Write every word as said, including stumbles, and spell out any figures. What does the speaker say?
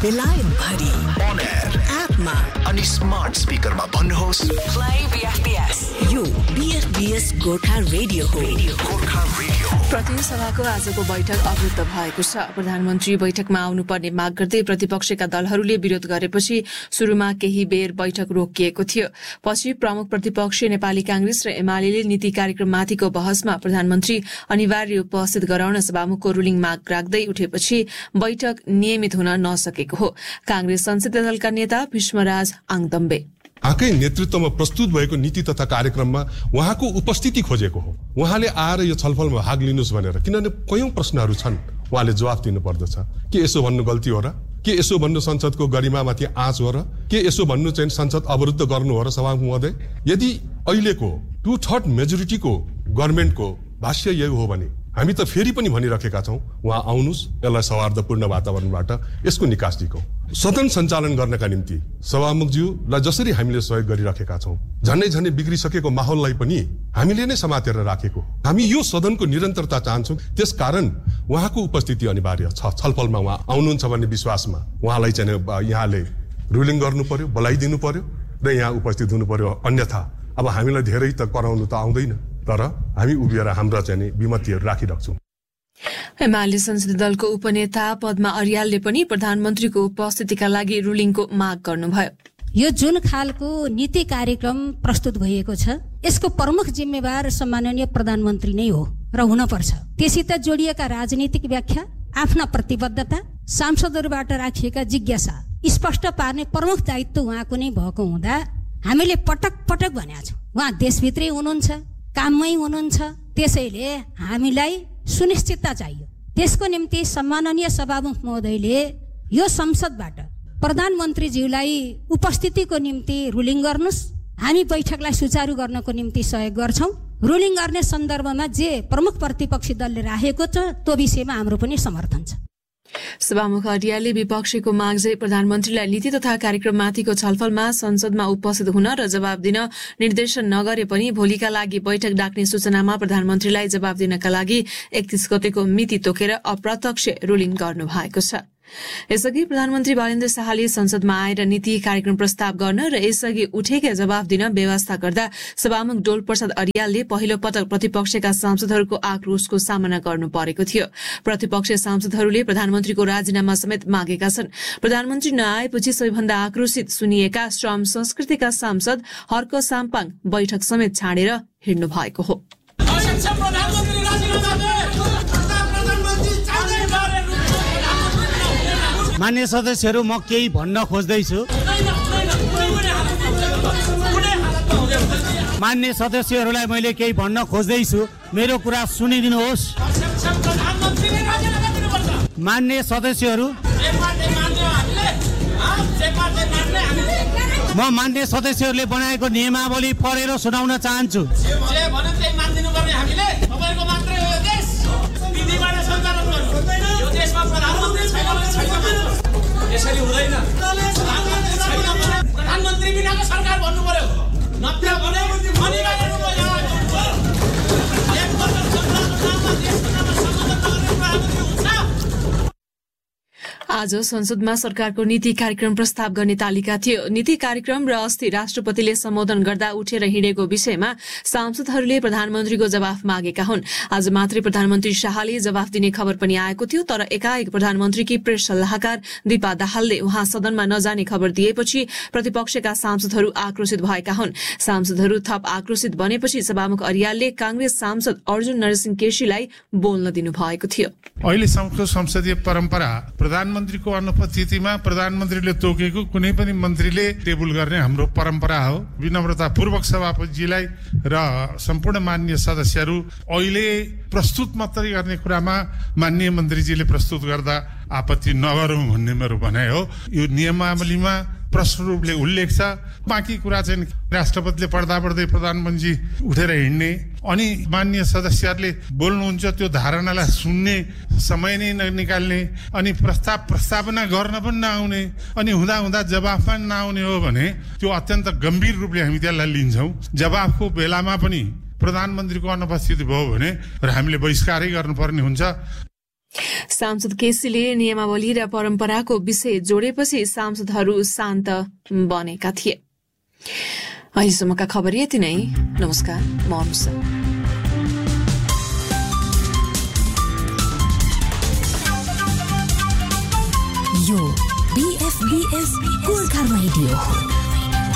बेलायत भरि on air एपमा अनि स्मार्ट स्पिकरमा भन्नुहोस् प्ले बीएफबीएस। यो बीएफबीएस गोर्खा रेडियो हो। गोर्खा रेडियो। प्रतिनिधि सभाको आजको बैठक अवरुद्ध भएको छ। प्रधानमन्त्री बैठकमा आउनुपर्ने माग गर्दै प्रतिपक्षका दलहरूले विरोध गरेपछि सुरुमा केही बेर बैठक रोकिएको थियो। पछि प्रमुख प्रतिपक्षी नेपाली कांग्रेस र एमाले नीति कार्यक्रममाथिको बहसमा प्रधानमन्त्री अनिवार्य उपस्थित गराउन सभामुखको रुलिङ माग राख्दै उठेपछि बैठक नियमित हुन नसकेको हो। कांग्रेस संसदीय दलका नेता भीष्मराज आङदम्बे आकै नेतृत्वमा प्रस्तुत भएको नीति तथा कार्यक्रममा उहाँको उपस्थिति खोजेको हो। उहाँले आएर यो छलफलमा भाग लिनुस् भनेर, किनभने कयौं प्रश्नहरू छन्, उहाँले जवाफ दिनु पर्दछ। के यसो भन्नु गल्ती हो र? के यसो भन्नु संसदको गरिमामाथि आँच हो र? के यसो भन्नु चाहिँ संसद अवरुद्ध गर्नु हो र सभामुख महोदय? यदि अहिलेको टू थर्ड मेजोरिटीको गभर्नमेन्टको भाष्य यही हो भने हामी त फेरि पनि भनिराखेका छौं, उहाँ आउनुस्, यसलाई सौहार्दपूर्ण वातावरणबाट यसको निकास दिगौं। सदन सञ्चालन गर्नका निम्ति सभामुखज्यूलाई जसरी हामीले सहयोग गरिराखेका छौं, झन्डै झन्डै बिग्रिसकेको माहौललाई पनि हामीले नै समातेर राखेको। हामी यो सदनको निरन्तरता चाहन्छौं, त्यसकारण उहाँको उपस्थिति अनिवार्य छ। छलफलमा उहाँ आउनुहुन्छ भन्ने विश्वासमा उहाँलाई चाहिँ यहाँले रुलिङ गर्नु पर्यो, बोलाइदिनु पर्यो र यहाँ उपस्थित हुनु पर्यो। अन्यथा अब हामीलाई धेरै त कराउनु त आउँदैन, तर हामी उभिएर हाम्रा चाहिँ विमतिहरू राखिराख्छौं। एमाले संसदीय दलको उपनेता पद्मा अर्यालले पनि प्रधानमन्त्रीको उपस्थितिका लागि रुलिङको माग गर्नुभयो। यो जुन खालको नीति कार्यक्रम प्रस्तुत भएको छ, यसको प्रमुख जिम्मेवार सम्माननीय प्रधानमन्त्री नै हो र हुन पर्छ। त्यससित जोडिएका राजनीतिक व्याख्या, आफ्ना प्रतिबद्धता, सांसदहरूबाट राखिएका जिज्ञासा स्पष्ट पार्ने प्रमुख दायित्व उहाँको नै भएको हुँदा हामीले पटक पटक भनेका छौँ, उहाँ देशभित्रै हुनुहुन्छ, काममै हुनुहुन्छ। त्यसैले हामीलाई सुनिश्चितता चाहियो। त्यसको निम्ति सम्माननीय सभामुख महोदयले यो संसदबाट प्रधानमन्त्रीज्यूलाई उपस्थितिको निम्ति रुलिङ गर्नुस्, हामी बैठकलाई सुचारू गर्नको निम्ति सहयोग गर्छौं। रुलिङ गर्ने सन्दर्भमा जे प्रमुख प्रतिपक्षी दलले राखेको छ त्यो विषयमा हाम्रो पनि समर्थन छ। सभामुख अर्यालले विपक्षीको माग चाहिँ प्रधानमन्त्रीलाई नीति तथा कार्यक्रममाथिको छलफलमा संसदमा उपस्थित हुन र जवाब दिन निर्देशन नगरे पनि भोलिका लागि बैठक डाक्ने सूचनामा प्रधानमन्त्रीलाई जवाब दिनका लागि एकतीस गतेको मिति तोकेर अप्रत्यक्ष रुलिङ गर्नु भएको छ। यसअघि प्रधानमन्त्री बालेन्द्र शाहले संसदमा आएर नीति कार्यक्रम प्रस्ताव गर्न र यसअघि उठेका जवाब दिन व्यवस्था गर्दा सभामुख डोल प्रसाद अर्यालले पहिलो पटक प्रतिपक्षका सांसदहरूको आक्रोशको सामना गर्नु परेको थियो। प्रतिपक्षीय सांसदहरूले प्रधानमन्त्रीको राजीनामा समेत मागेका छन्। प्रधानमन्त्री नआएपछि सबैभन्दा आक्रोशित सुनिएका श्रम संस्कृतिका सांसद हर्क साम्पाङ बैठक समेत छाडेर हिँड्नु भएको हो। मान्य सदस्यहरू, म केही भन्न खोज्दैछु। मान्य सदस्यहरूलाई मैले केही भन्न खोज्दैछु, मेरो कुरा सुनिदिनुहोस्। मान्य सदस्यहरू, म मान्य सदस्यहरूले बनाएको नियमावली पढेर सुनाउन चाहन्छु। यसरी हुँदैन। प्रधानमन्त्री बिनाको सरकार भन्नु पर्यो, नत्र भने अनिवार्य रूपमा एक वर्ष संसदमा देशको नाममा सम्बोधन गर्ने प्रधानमन्त्री हुन्छ। आज संसदमा सरकारको नीति कार्यक्रम प्रस्ताव गर्ने तालिका थियो। नीति कार्यक्रम र अस्ति राष्ट्रपतिले सम्बोधन गर्दा उठेर हिँडेको विषयमा सांसदहरूले प्रधानमन्त्रीको जवाफ मागेका हुन्। आज मात्रै प्रधानमन्त्री शाहले जवाफ दिने खबर पनि आएको थियो, तर एकाएक प्रधानमन्त्रीकी प्रेस सल्लाहकार दीपा दाहालले उहाँ सदनमा नजाने खबर दिएपछि प्रतिपक्षका सांसदहरू आक्रोशित भएका हुन्। सांसदहरू थप आक्रोशित बनेपछि सभामुख अर्यालले कांग्रेस सांसद अर्जुन नरसिंह केसीलाई बोल्न दिनुभएको थियो। अहिलेसम्मको संसदीय परम्परा प्रधानमन्त्रीको अनुपस्थितिमा प्रधानमन्त्रीले तोकेको कुनै पनि मन्त्रीले टेबल गर्ने हाम्रो परम्परा हो। विनम्रतापूर्वक सभापतिजीलाई र सम्पूर्ण माननीय सदस्यहरू, अहिले प्रस्तुत मात्रै गर्ने कुरामा माननीय मन्त्रीजीले प्रस्तुत गर्दा आपत्ति नगरौँ भन्ने मेरो भनाइ हो। यो नियमावलीमा प्रष्ट रूपले उल्लेख छ। बाँकी कुरा चाहिँ राष्ट्रपतिले पढ्दा पढ्दै प्रधानमन्त्री उठेर हिँड्ने अनि माननीय सदस्यहरूले बोल्नुहुन्छ, त्यो धारणालाई सुन्ने समय नै ननिकाल्ने अनि प्रस्ताव प्रस्तावना गर्न पनि नआउने अनि हुँदा हुँदा जवाफ पनि नआउने हो भने त्यो अत्यन्त गम्भीर रूपले हामी त्यसलाई लिन्छौँ। जवाफको बेलामा पनि प्रधानमन्त्रीको अनुपस्थिति भयो भने हामीले बहिष्कारै गर्नुपर्ने हुन्छ। सांसद केसीले नियमावली र परम्पराको विषय जोडेपछि सांसदहरू शान्त बनेका थिए। अहिलेसम्मका खबर यति नै। नमस्कार, म अनुषा। यो बीएफबीएस गोर्खा रेडियो हो।